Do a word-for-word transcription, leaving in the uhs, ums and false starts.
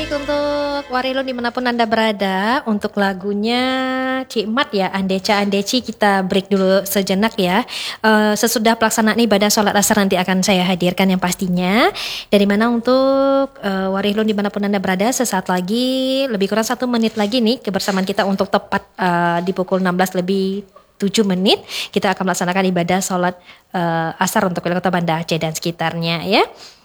Untuk Warilun dimanapun Anda berada, untuk lagunya Cikmat ya, Andeca Andeci kita break dulu sejenak ya. Uh, sesudah pelaksanaan ibadah sholat asar nanti akan saya hadirkan yang pastinya. Dari mana untuk uh, Warilun dimanapun Anda berada, sesaat lagi, lebih kurang satu menit lagi nih kebersamaan kita untuk tepat uh, di pukul enam belas lebih tujuh menit kita akan melaksanakan ibadah sholat uh, asar untuk wilayah kota Banda Aceh dan sekitarnya ya.